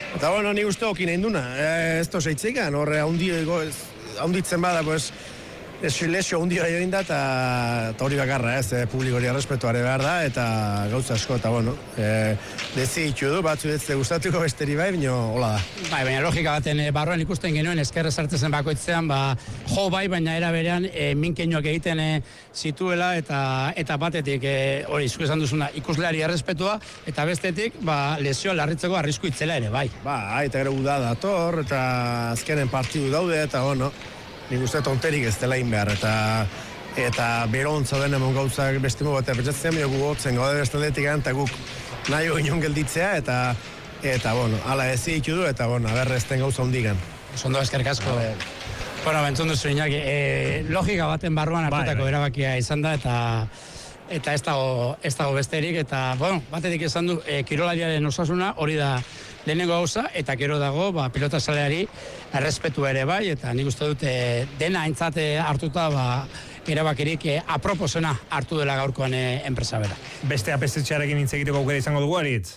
Eta bueno, ni uste okin egin duna, ez to zeitzikan, horre haunditzen bada, pues, lesio hundia egin da, eta hori bakarra, publikori errespetuare behar da, eta gauza asko, eta bueno, dezitu du, batzu ez gustatuko besteri bai, bino, hola da. Bai, baina logika baten barruan ikusten genuen, eskerrez hartzen bakoitzean, jo bai, baina era berean minkeinoak egiten zituela, eta batetik, hori, zuk esan duzuna, ikusleari errespetua, eta bestetik, lesioa larritzeko arrisku itzela ere, bai. Eta gero uda dator, eta azkenen partidu daude, eta bueno, nik uste tonterik ez dela behar, eta berontza den emon gauzak bestimo bat erretzatzen, gu gotzen gaude bestaldetik eta guk nahi inon gelditzea, eta bueno, ala ez ditu du, eta bueno, aberrezten gauza hundigan. Zondo eskerrik asko. Bueno, bentzun duzu Iñaki, logika baten barruan hartutako erabakia izan da, eta ez dago besterik, eta, bueno, batetik esan du, kirolariaren osasuna hori da lehenengo gauza, eta gero dago, pilota zaleari errespetu ere bai, eta nik uste dute dena aintzate hartuta, erabakirik aproposena hartu dela gaurkoan enpresa bera. Beste apestetxearekin hitz egiteko aukera izango dugu, Aritz?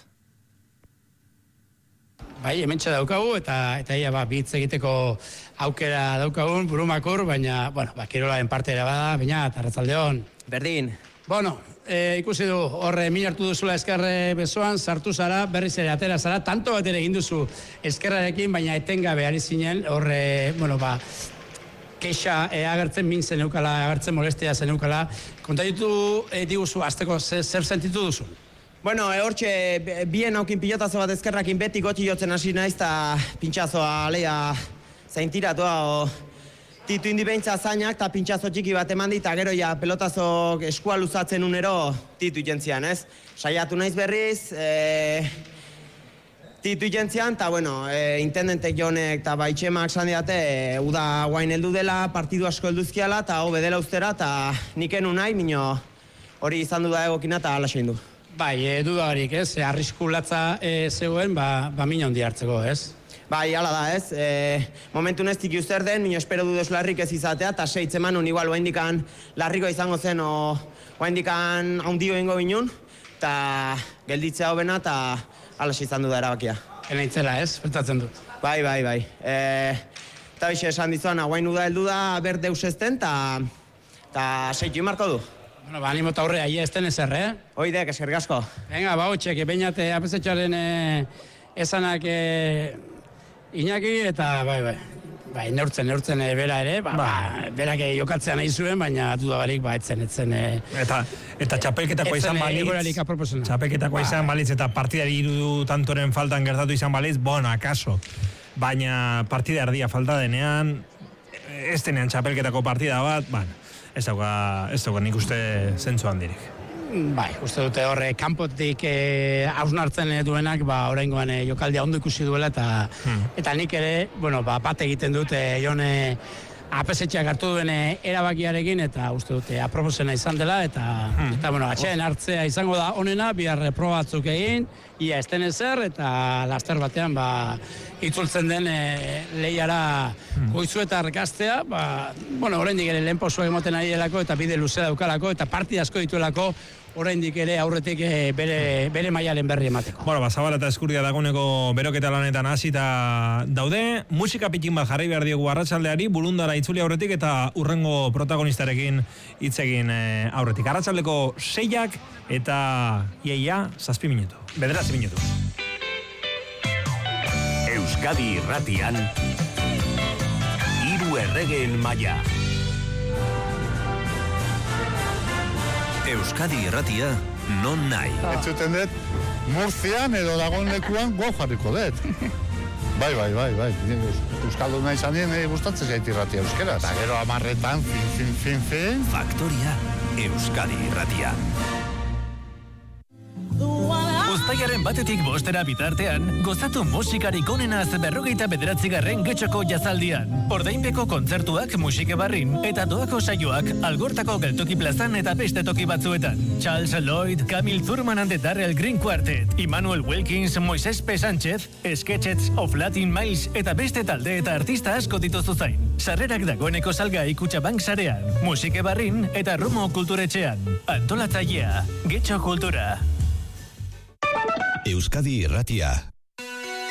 Bai, hementxe daukagu, eta ia hitz egiteko aukera daukagun, burumakur, baina, bueno, kirolaren parte ere bada, baina, arratsaldeon. Berdin. Bueno, ikusi du, horre min hartu duzula eskerre besoan, sartu zara, berriz ere atera zara, tanto bat ere egin duzu eskerrarekin, baina etengabe ari zinen, horre, bueno, keixa agertzen min zeneukala, agertzen molestia zeneukala. Kontaitu diguzu, azteko zer sentitu duzu? Bueno, hortxe, bien aukin pilotazo bat eskerrakin beti gotxi jotzen hasi naiz, eta pintxazoa alea zaintiratua, titu indi behintza zainak, eta pintxazo txiki bat eman dit, eta gero ja pelotazo eskua luzatzen unero titu jentzian, ez? Saiatu naiz berriz, titu jentzian, eta bueno, intendentek jonek eta baitxemak sandiate, uda guain heldu dela, partidu asko helduzkiala, eta hobe dela ustera, eta nik enu nahi, mino hori izan du da egokina, eta ala sein du. Bai, dudarik, ez? Arrisku latza zegoen, mina handi hartzeko, ez? Bai, ala da, ez? Momentu neztik zer den, mino espero dudez larrik ez izatea, eta seitze manun igual oaindikan larriko izango zen, oaindikan haundio ingo binun, eta gelditzea hobena, eta ala izan du da erabakia. Hena itzela, ez? Bertatzen dut. Bai. Eta bixe esan dizuan, guain uda heldu da berdeus ezten, eta seitu marko du. Bueno, animo eta horre, ahi ezten ezer, Oidek, eskerrik asko. Venga, hotxek, bainate apesetxaren esanak Iñaki, eta bai, neurtzen bera ere, berak jokatzea nahi zuen, baina dudabarik, etzen. Eta txapelketakoa izan balitz, eta partidari irudu tantoren faltan gertatu izan balitz, bueno, akaso. Baina partida erdia falta denean, ez denean txapelketako partida bat, ez dauka nik uste zentzu handirik. Bai, uste dute horre, kanpotik hausnartzen duenak, oraingoan jokaldia ondo ikusi duela, eta nik ere, bat egiten dute jone apesetxeak hartu duen erabakiarekin, eta uste dute aproposena izan dela, eta atxeen hartzea izango da onena, bihar proba batzuk egin, ia ez den ezer, eta laster batean itzultzen den lehiara goizuetar gaztea, oraindik ere lehen posua emoten ari delako, eta bide luzea daukalako, eta partida asko dituelako, oraindik ere aurretik bere mailaren berri emateko. Zabala eta Eskurdia dagoeneko beroketa lanetan hasita daude, musika pikin bat jarri behar diogu arratsaldeari, burundara itzuli aurretik eta urrengo protagonistarekin hitz egin aurretik. Arratsaldeko 6ak eta iaia 7 minutu. 9 minutu. Euskadi Irratian, Hiru Erregeen Maila. Euskadi Irratia, non nahi. Entzuten dut, Murtzian edo dagoen lekuan gau jarriko dut. Bai. Euskaldu nahi zanien gustatzen zait irratia euskeraz. Eta gero 10etan, fin. Faktoria, Euskadi Irratia. Uztailaren 1-tik 5 bitartean, gozatu musikarik onenaz 59. Getxoko jazaldian. Ordainpeko kontzertuak Musike Barrin eta doako saioak Algortako geltoki plazan eta beste toki batzuetan. Charles Lloyd, Camille Thurman and the Darrell Green Quartet, Immanuel Wilkins, Moises P. Sánchez, Sketchets of Latin Miles eta beste talde eta artista asko dituzu zain. Sarrerak dagoeneko salgai Kutxabank sarean, Musike Barrin eta Rumo Kulturetxean. Antolatzailea, Getxo Kultura. Euskadi Irratia,